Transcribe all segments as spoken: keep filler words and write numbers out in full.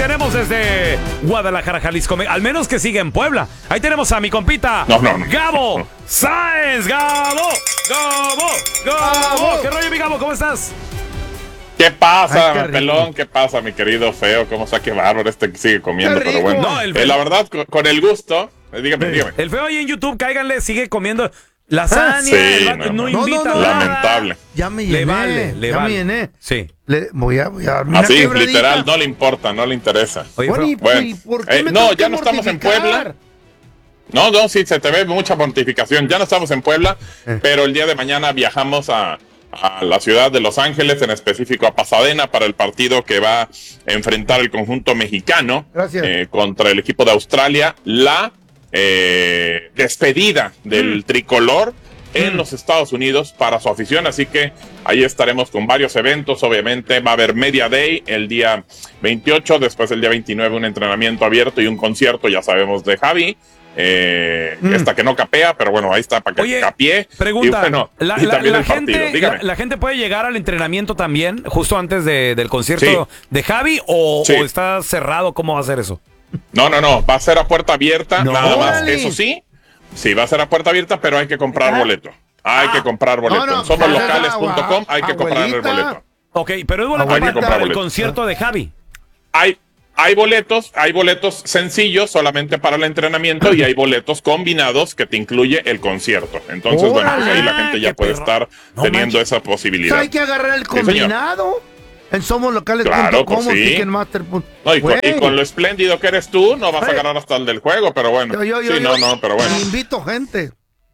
tenemos desde Guadalajara, Jalisco. Al menos que siga en Puebla. Ahí tenemos a mi compita, no, no, no. Gabo Sáenz. Gabo, Gabo, Gabo. ¿Qué rollo, mi Gabo? ¿Cómo estás? ¿Qué pasa, Ay, qué pelón? ¿Qué pasa, mi querido feo? ¿Cómo está? Qué bárbaro este que sigue comiendo, pero bueno. No, el eh, la verdad, con, con el gusto. Eh, dígame, el, dígame. El feo ahí en YouTube, cáiganle, sigue comiendo lasaña. Sí, no, no, no no, invita no, no, nada. Lamentable. Ya me llené. Le vale, le ya vale. me llené. Sí. Le, voy a, voy a Así, literal, no le importa, no le interesa. Oye, bueno, ¿y, bueno, ¿y por qué eh, me no, ya no estamos en Puebla. No, no, sí, se te ve mucha mortificación. Ya no estamos en Puebla, eh. pero el día de mañana viajamos a, a la ciudad de Los Ángeles, en específico a Pasadena, para el partido que va a enfrentar el conjunto mexicano eh, contra el equipo de Australia. La eh, despedida del mm. tricolor en mm. los Estados Unidos para su afición, así que ahí estaremos con varios eventos. Obviamente va a haber Media Day el día veintiocho, después el día veintinueve un entrenamiento abierto y un concierto, ya sabemos, de Javi. Eh, mm. Esta que no capea, pero bueno, ahí está para que Oye, capee. Pregunta, y bueno, la, y también la, el la gente, partido. La, la gente puede llegar al entrenamiento también, justo antes de, del concierto sí. de Javi, o, sí. o está cerrado. ¿Cómo va a ser eso? No, no, no, va a ser a puerta abierta, no, nada más. Dale. Eso sí, sí, va a ser a puerta abierta, pero hay que comprar boleto. Hay ah. que comprar boleto. No, no, en somos locales punto com hay que comprar el boleto. Ok, pero es boleto hay que comprar para el boleto. concierto de Javi. Hay Hay boletos, hay boletos sencillos solamente para el entrenamiento y hay boletos combinados que te incluye el concierto. Entonces, oh, bueno, pues ahí la gente ya puede perro. estar no teniendo manches. esa posibilidad. Hay que agarrar el combinado sí, en somos locales punto com claro, pues sí. Ticketmaster. No, y, con, y con lo espléndido que eres tú, no vas a agarrar hasta el del juego, pero bueno. Yo, yo, yo, sí, yo, no, no, pero bueno. Invito gente.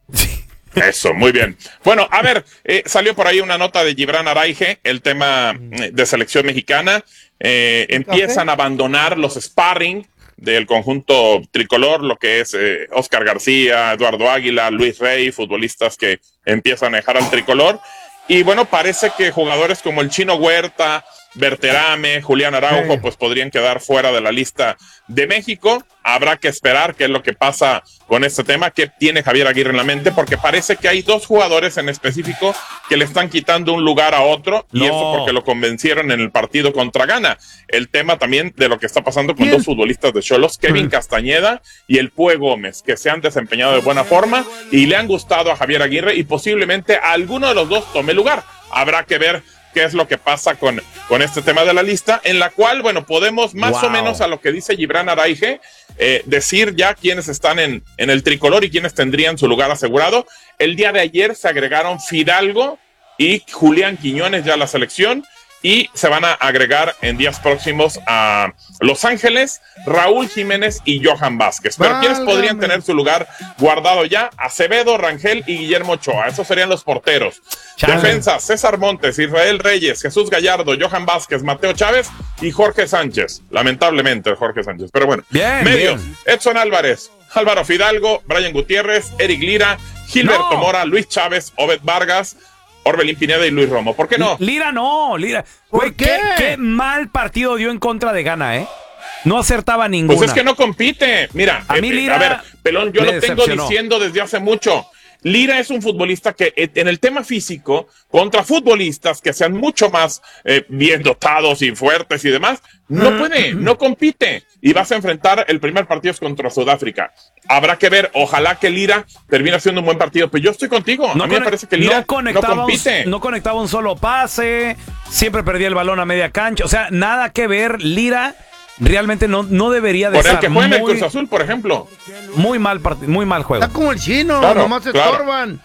Eso, muy bien. Bueno, a ver, eh, salió por ahí una nota de Gibran Araige, el tema de selección mexicana. Eh, empiezan a abandonar los sparring del conjunto tricolor, lo que es eh, Oscar García, Eduardo Águila, Luis Rey, futbolistas que empiezan a dejar al tricolor. Y bueno, parece que jugadores como el Chino Huerta, Berterame, Julián Araujo, sí. pues podrían quedar fuera de la lista de México. Habrá que esperar qué es lo que pasa con este tema, qué tiene Javier Aguirre en la mente, porque parece que hay dos jugadores en específico que le están quitando un lugar a otro, no. y eso porque lo convencieron en el partido contra Ghana. El tema también de lo que está pasando con ¿Quién? dos futbolistas de Xolos, Kevin Castañeda y el Pue Gómez, que se han desempeñado de buena forma y le han gustado a Javier Aguirre, y posiblemente a alguno de los dos tome lugar. Habrá que ver qué es lo que pasa con, con este tema de la lista, en la cual, bueno, podemos más wow. o menos a lo que dice Gibran Araige, eh, decir ya quiénes están en, en el tricolor y quiénes tendrían su lugar asegurado. El día de ayer se agregaron Fidalgo y Julián Quiñones ya a la selección, y se van a agregar en días próximos a Los Ángeles, Raúl Jiménez y Johan Vázquez. Pero Válgame. ¿quiénes podrían tener su lugar guardado ya? Acevedo, Rangel y Guillermo Ochoa. Esos serían los porteros. Chale. Defensa, César Montes, Israel Reyes, Jesús Gallardo, Johan Vázquez, Mateo Chávez y Jorge Sánchez. Lamentablemente Jorge Sánchez, pero bueno. Bien, medios, bien. Edson Álvarez, Álvaro Fidalgo, Brian Gutiérrez, Eric Lira, Gilberto no. Mora, Luis Chávez, Obed Vargas, Orbelín Pineda y Luis Romo. ¿Por qué no? Lira no, Lira. ¿Por qué? qué? Qué mal partido dio en contra de Ghana, ¿eh? No acertaba ninguna. Pues es que no compite. Mira, a eh, mí Lira a ver, Pelón, yo lo tengo decepcionó. diciendo desde hace mucho. Lira es un futbolista que en el tema físico, contra futbolistas que sean mucho más eh, bien dotados y fuertes y demás, no puede, no compite. Y vas a enfrentar el primer partido es contra Sudáfrica. Habrá que ver, ojalá que Lira termine haciendo un buen partido, pero yo estoy contigo. No a mí me parece que Lira no, no compite. Un, no conectaba un solo pase, siempre perdía el balón a media cancha. O sea, nada que ver. Lira realmente no, no debería de por estar. Por el que juega en el Cruz Azul, por ejemplo. Muy mal, muy mal juego. Está como el chino, claro, nomás se claro. estorban.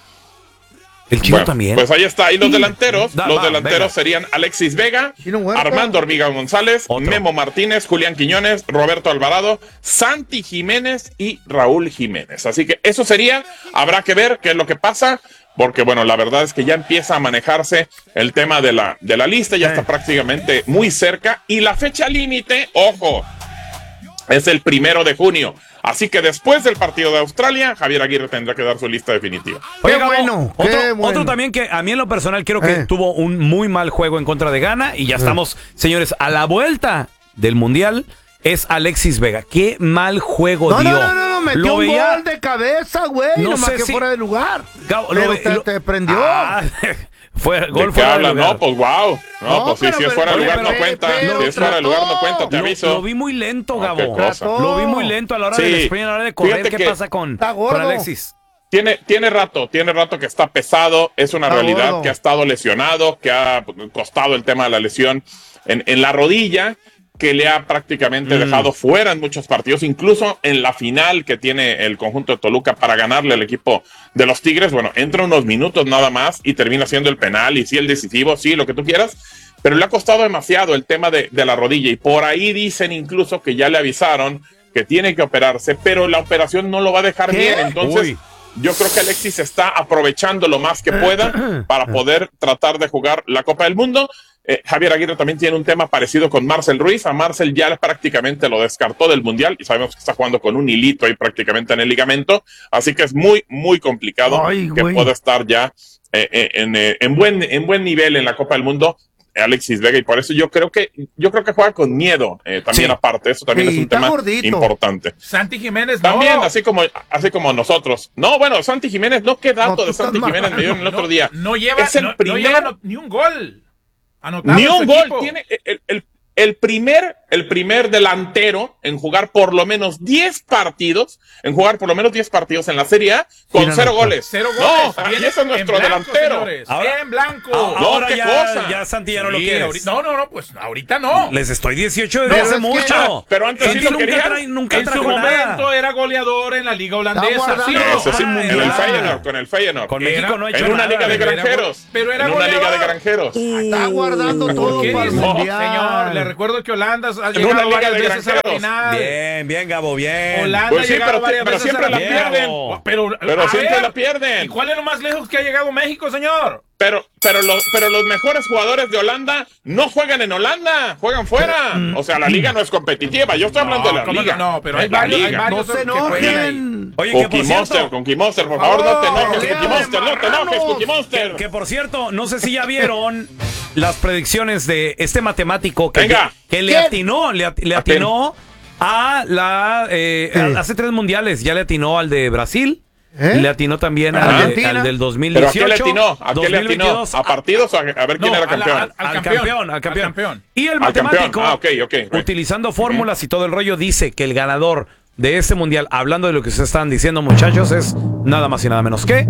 El chino bueno, también. Pues ahí está. Y los delanteros, da, los va, delanteros venga. serían Alexis Vega, Armando Hormiga González, Otro. Memo Martínez, Julián Quiñones, Roberto Alvarado, Santi Jiménez y Raúl Jiménez. Así que eso sería, habrá que ver qué es lo que pasa, porque bueno, la verdad es que ya empieza a manejarse el tema de la, de la lista, ya eh. está prácticamente muy cerca, y la fecha límite, ojo, es el primero de junio. Así que después del partido de Australia, Javier Aguirre tendrá que dar su lista definitiva. Oye, qué Gabo, bueno, otro, qué bueno. otro también que a mí en lo personal creo que eh. tuvo un muy mal juego en contra de Ghana, y ya eh. estamos, señores, a la vuelta del Mundial, es Alexis Vega. Qué mal juego no, dio. No, no, no, no, metió lo un veía... gol de cabeza, güey, no nomás sé que si... fuera de lugar. Gabo, Pero lo ve... te, lo... te prendió. Ah, Fue gol ¿De qué fuera de hablan? lugar. No, pues wow. No, No, pues sí, pero- si es fuera de pero- lugar pero- no cuenta. pero Si es fuera de lugar no trató. cuenta, te Lo, aviso. lo vi muy lento, No, qué Gabo. cosa. Lo vi muy lento a la hora Sí. del sprint, a la hora de correr. Fíjate ¿Qué que pasa con, está con gordo. Alexis? Tiene, tiene rato, tiene rato que está pesado, es una Está realidad gordo. que ha estado lesionado, que ha costado el tema de la lesión en, en la rodilla, que le ha prácticamente Mm. dejado fuera en muchos partidos, incluso en la final que tiene el conjunto de Toluca para ganarle al equipo de los Tigres. Bueno, entra unos minutos nada más y termina siendo el penal y sí el decisivo, sí, lo que tú quieras, pero le ha costado demasiado el tema de, de la rodilla y por ahí dicen incluso que ya le avisaron que tiene que operarse, pero la operación no lo va a dejar ¿Qué? bien, entonces... Uy. Yo creo que Alexis está aprovechando lo más que pueda para poder tratar de jugar la Copa del Mundo. Eh, Javier Aguirre también tiene un tema parecido con Marcel Ruiz. A Marcel ya prácticamente lo descartó del Mundial y sabemos que está jugando con un hilito ahí prácticamente en el ligamento. Así que es muy, muy complicado Ay, que güey. pueda estar ya eh, eh, en, eh, en, buen, en buen nivel en la Copa del Mundo. Alexis Vega, y por eso yo creo que yo creo que juega con miedo eh, también Sí. aparte, eso también Sí, es un está tema gordito. importante. Santi Jiménez, También, no. así como así como nosotros. No, bueno, Santi Jiménez, no, qué dato No, tú de Santi estás Jiménez mal. me dieron el otro no, día. No lleva, Es el no, no primer- lleva no- ni un gol. Anotado Ni en su un gol, equipo. tiene el, el, el primer el primer delantero en jugar por lo menos diez partidos, en jugar por lo menos diez partidos en la Serie A con Mira, cero no, goles. Cero goles. No, y Viene ese es nuestro en blanco, delantero. señores, Ahora- en blanco. Ah, No, ahora qué ya, cosa. ya Santi ya no lo Sí, quieres. ahorita- no, no, no, pues ahorita no. Les estoy dieciocho No, desde hace es que- mucho. pero antes sí Santi lo nunca querían. trae- nunca En su trajo momento nada. era goleador en la liga holandesa. guardando. Sí, No, Ese sí, Ah, en el ya. Feyenoord, con el Feyenoord. Con Era- México no ha hecho En una nada. liga de pero era granjeros. go- pero era en una liga de goleador. granjeros. Está guardando Uh, todo ¿Qué para el dice? mundial. Señor, le recuerdo que Holanda ha una llegado liga varias de veces a la granjeros. final. Bien, bien, Gabo, bien. Holanda Pues ha sí, llegado pero- varias pero veces siempre a la la final. pierden. Pero, Pero a siempre ver, la pierden. ¿Y cuál es lo más lejos que ha llegado México, señor? Pero, pero, los, pero los mejores jugadores de Holanda no juegan en Holanda, juegan fuera. O sea, la liga no es competitiva. Yo estoy hablando de la ¿cómo liga. que no? Pero hay La varios, hay liga. varios No se que juegan ahí. enojen. Oye, que por Cookie Monster, cierto, Cookie Monster, por favor, no te favor, enojes, pelea Cookie de Monster, no te enojes, marranos. Cookie Monster. que por cierto, no sé si ya vieron las predicciones de este matemático que, Venga. que le ¿Quién? atinó, le, at- le atinó a la eh, Sí. a- hace tres mundiales, ya le atinó al de Brasil, ¿Eh? le atinó también ¿A al, de- Argentina? al del dos mil ¿Pero a dieciocho, qué le atinó? ¿A qué le atinó? dos mil veintidós, ¿A partidos o a, a ver quién No, era a la- campeón? al- al campeón, campeón, al al campeón. campeón. Y el Al campeón. matemático, Ah, ok, ok, ok. utilizando fórmulas y todo el rollo, dice que el ganador de este mundial, hablando de lo que se están diciendo, muchachos, es nada más y nada menos que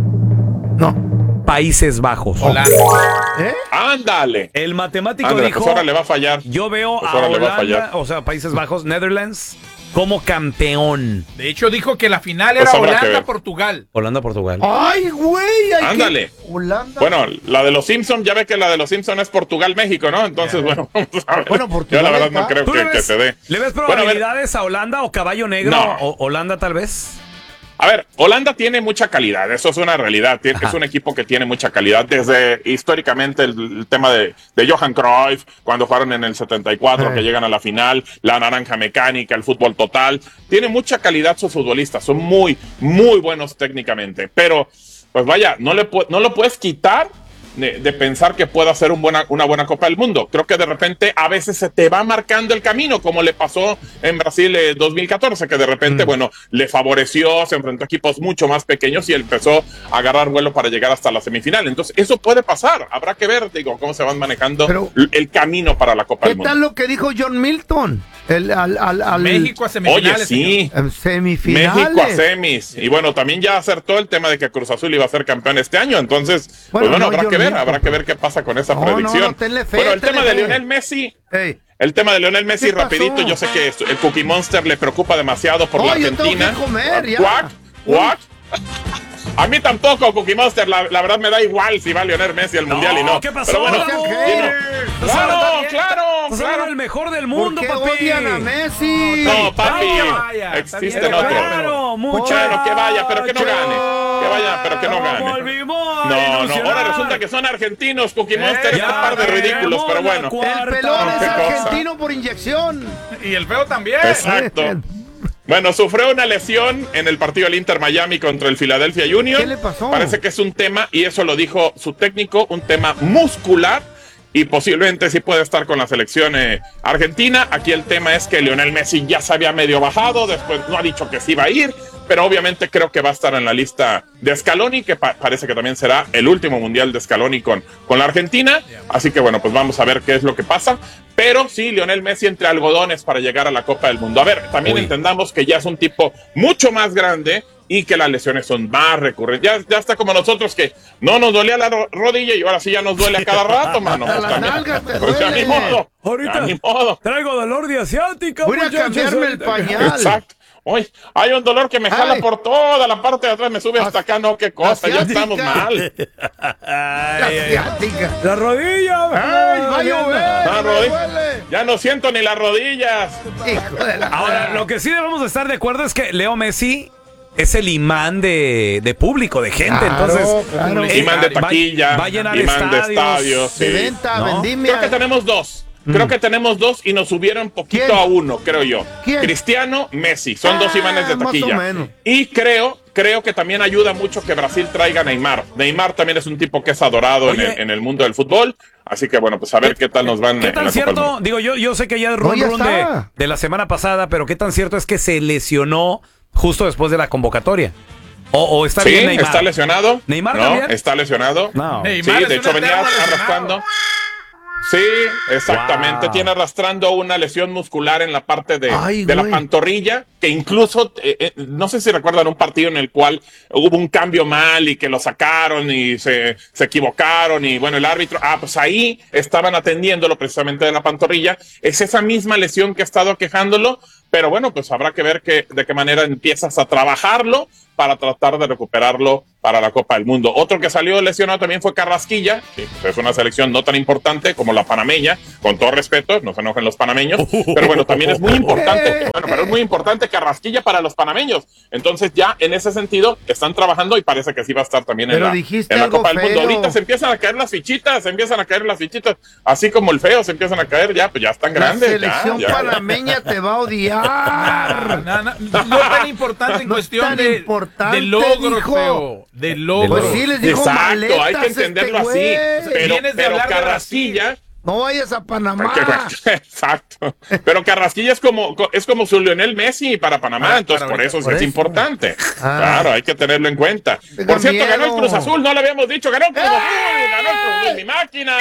No. Países Bajos. Holanda. ¿Eh? Ándale. El matemático Ándale, dijo, pues ahora le va a fallar. yo veo Pues a ahora le va a Holanda, fallar. o sea, Países Bajos, Netherlands, como campeón. De hecho, dijo que la final Pues era habrá que ver. Holanda-Portugal. Holanda-Portugal. Ay, güey. hay que- Ándale. Holanda. Bueno, la de los Simpsons, ya ve que la de los Simpsons es Portugal-México, ¿no? Entonces, bueno, vamos a ver. Bueno, Portugal Yo la verdad no está. creo ¿Tú que, le que ves, se dé. ¿le ves Bueno, a ver. probabilidades a Holanda o Caballo Negro? No. O Holanda tal vez. A ver, Holanda tiene mucha calidad, eso es una realidad. Tiene- es un equipo que tiene mucha calidad. Desde históricamente el, el tema de, de Johan Cruyff, cuando fueron en el setenta y cuatro, Eh. que llegan a la final, la naranja mecánica, el fútbol total. Tiene mucha calidad sus futbolistas, son muy, muy buenos técnicamente. Pero, pues vaya, no, le pu- no lo puedes quitar de, de pensar que pueda ser un buena, una buena Copa del Mundo. Creo que de repente a veces se te va marcando el camino, como le pasó en Brasil en dos mil catorce, que de repente, bueno, le favoreció, se enfrentó a equipos mucho más pequeños y empezó a agarrar vuelo para llegar hasta la semifinal. Entonces, eso puede pasar. Habrá que ver, digo, cómo se van manejando Pero- l- el camino para la Copa ¿Qué del Mundo. tal lo que dijo John Milton? El, al, al, al- México a Oye, semifinales. sí. en semifinales. México a semis. Y bueno, también ya acertó el tema de que Cruz Azul iba a ser campeón este año. Entonces, Bueno, pues bueno, no, habrá yo que no ver, digo. habrá que ver qué pasa con esa No, no, predicción. no, tenle fe, bueno, el tenle tema de fe. Lionel Messi, Ey. el tema de Lionel Messi, ¿Qué pasó? rapidito, yo sé que esto- el Cookie Monster le preocupa demasiado por No, la yo tengo Argentina. que comer, ya. Cuac, cuac. A mí tampoco, Cookie Monster, la, la verdad me da igual si va Lionel Messi al Mundial y no. ¿qué pasó? Pero bueno, No, ¿qué? tiene- claro, claro, Estás hablando claro. del mejor del ¿Por mundo, qué papi. odian a Messi? No, papi, No, vaya, está existen bien, otros. Claro, mucho. Bueno, que vaya, pero que no gane. Que vaya, pero que no gane. Volvimos a No, no, ilusionar. ahora resulta que son argentinos, Cookie Monster, ya este par de ridículos, tenemos pero la bueno. cuarta. El pelón es ¿Qué cosa? argentino por inyección. Y el feo también. Exacto. Bueno, sufrió una lesión en el partido del Inter Miami contra el Philadelphia Union. ¿Qué le pasó? Parece que es un tema, y eso lo dijo su técnico, un tema muscular. Y posiblemente sí puede estar con la selección eh, argentina. Aquí el tema es que Lionel Messi ya se había medio bajado, después no ha dicho que sí va a ir, pero obviamente creo que va a estar en la lista de Scaloni, que pa- parece que también será el último mundial de Scaloni con, con la Argentina, así que bueno, pues vamos a ver qué es lo que pasa, pero sí, Lionel Messi entre algodones para llegar a la Copa del Mundo. A ver, también Uy. entendamos que ya es un tipo mucho más grande y que las lesiones son más recurrentes. Ya, ya está como nosotros que no nos dolía la ro- rodilla y ahora sí ya nos duele a cada rato, mano. Hasta Pues las también. nalgas te Pues ya duelen. ni modo. Ahorita Ya ni modo. traigo dolor de asiática, Voy a muchachos, cambiarme el ahorita. pañal. Exacto. Uy, hay un dolor que me jala Ay. por toda la parte de atrás, me sube hasta acá, no, qué cosa, ya Asiática. estamos mal. La Ay, ay, asiática. La rodilla. ¡Ay, va a llover! Ah, me Rodi, duele. ya no siento ni las rodillas. Hijo de la... Ahora, lo que sí debemos de estar de acuerdo es que Leo Messi es el imán de, de público, de gente. Claro, Entonces, claro. eh, Imán de va- taquilla, va a llenar imán de estadios. estadios. De Sí. venta, ¿No? vendimia. Creo que tenemos dos. Creo que tenemos dos y nos subieron poquito ¿Quién? a uno, creo yo. ¿Quién? Cristiano, Messi. Son dos Ah, imanes de más o taquilla. menos. Y creo, creo que también ayuda mucho que Brasil traiga a Neymar. Neymar también es un tipo que es adorado en Oye. el, en el mundo del fútbol. Así que bueno, pues a ver qué tal nos van ¿Qué en tan la Copa del cierto? Mundo. Digo, yo, yo sé que ya el run ya run de, está. de la semana pasada, pero ¿qué tan cierto es que se lesionó justo después de la convocatoria? ¿O, o está Sí, bien Neymar? está lesionado. ¿Neymar no, también? está lesionado. No. Neymar Sí, es de un hecho venía eterno lesionado. arrastrando. Sí, exactamente. Wow. Tiene arrastrando una lesión muscular en la parte de, Ay, de la güey. pantorrilla, que incluso, eh, eh, no sé si recuerdan un partido en el cual hubo un cambio mal y que lo sacaron y se, se equivocaron y bueno, el árbitro, ah, pues ahí estaban atendiéndolo precisamente de la pantorrilla. Es esa misma lesión que ha estado quejándolo, pero bueno, pues habrá que ver que, de qué manera empiezas a trabajarlo para tratar de recuperarlo para la Copa del Mundo. Otro que salió lesionado también fue Carrasquilla, que pues, es una selección no tan importante como la panameña, con todo respeto, no se enojen los panameños, pero bueno, también es muy importante, bueno, pero es muy importante Carrasquilla para los panameños. Entonces ya en ese sentido están trabajando y parece que sí va a estar también en Pero la, dijiste en la algo Copa del Mundo. feo. Ahorita se empiezan a caer las fichitas, se empiezan a caer las fichitas, así como el feo se empiezan a caer, ya, pues ya están La grandes. selección ya, ya, ya. panameña te va a odiar. No, no, no tan importante en No es cuestión tan de, importante, de logros, dijo. feo. De logros. Pues sí, les dijo Exacto, maletas hay que entenderlo este así. güey. Pero, Vienes de pero hablar de Carrasquilla, No vayas a Panamá. exacto. Pero Carrasquilla es como, es como su Lionel Messi para Panamá, Ah, entonces para por ahorita. eso sí Por es eso. importante. Ah. Claro, hay que tenerlo en cuenta. Tenga Por cierto, ganó el miedo. Cruz Azul, no lo habíamos dicho, ganó el Cruz ¡Eh! Azul, ganó el Cruz Azul, mi máquina.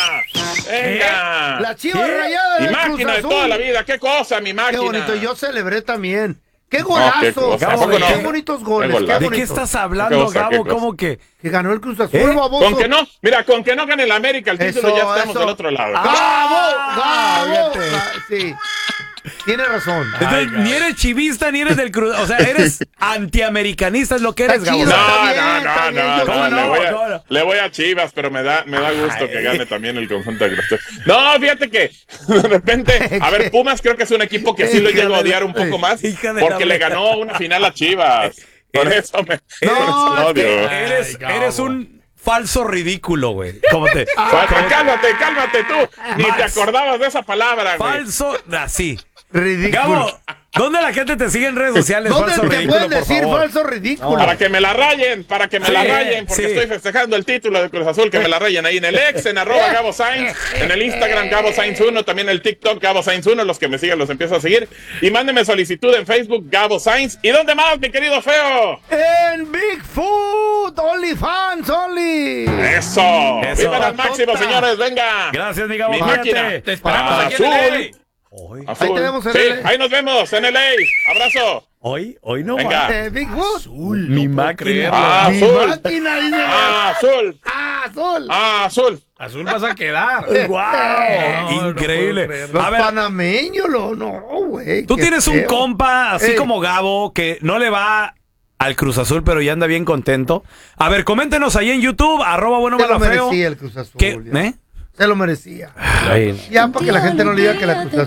Venga. La chiva rayada Mi del Cruz máquina de Azul. toda la vida, qué cosa, mi máquina. Qué bonito, yo celebré también. ¡Qué qué golazos! cosa, ¿a poco no? ¡Qué bonitos goles! Qué ¡Qué golazo. ¿De bonitos! qué estás Qué hablando, cosa, qué Gabo? cosa. ¿Cómo que? Que ganó el Cruz Azul, ¿Eh? baboso. Con que no, mira, con que no gane el América el título, Eso, ya estamos eso. del otro lado. ¡Gabo! Ah, ¡Gabo! fíjate. Ah, sí. Tienes razón. Entonces, Gabo. ni eres chivista ni eres del Cruz. O sea, eres antiamericanista, es lo que eres, Está Gabo. chido. O sea, No, Está bien, no, está no, bien, no, yo no, cómo le no, voy a, cómo no. le voy a Chivas, pero me da, me da gusto que gane también el conjunto de Cruz Azul. No, fíjate que de repente, a ver, Pumas creo que es un equipo que sí lo Hija llego a de odiar la- un poco más, hija de la porque le verga. ganó una final a Chivas. Por eso me por eso lo es que- odio. Eres, Ay, Gabo. eres un falso ridículo, güey. ¿Cómo te? Falso, cálmate, cálmate tú. Ni te acordabas de esa palabra, güey. Falso, así. Ridículo. Gabo, ¿dónde la gente te sigue en redes sociales? ¿Dónde Falso te ridículo, pueden por decir favor. falso ridículo? Para que me la rayen, para que me Sí, la rayen, porque sí. estoy festejando el título de Cruz Azul, que me la rayen ahí en el ex, en arroba Gabo Sainz, en el Instagram Gabo Sainz uno, también el TikTok Gabo Sainz uno, los que me siguen los empiezo a seguir, y mándenme solicitud en Facebook Gabo Sainz. ¿Y dónde más, mi querido feo? En Bigfoot, OnlyFans, Only. Eso, Eso. vivan al máximo, Patota. señores, venga. Gracias, mi Gabo. Mi cuídate. máquina. Te esperamos Ah, aquí en azul. L A. Hoy, Azul. Ahí te vemos en Sí, L A. ahí nos vemos en L A. Abrazo. hoy, hoy no Venga. va. Eh, Bigfoot. Mi máquina. Ah, Mi azul. máquina, dice. Ah, azul. Ah, azul. Ah, azul. Azul vas a quedar. ¡Wow! no Increíble. puedo creerlo. Los A ver, panameños, lo, no, güey. tú qué tienes un feo. compa así Eh. como Gabo que no le va al Cruz Azul, pero ya anda bien contento. A ver, coméntenos ahí en YouTube, arroba bueno Se lo malo feo. merecía el Cruz Azul. ¿Qué? ya. ¿Eh? Se lo merecía. Ay, Ya, para que la gente no le diga que la Cruz Azul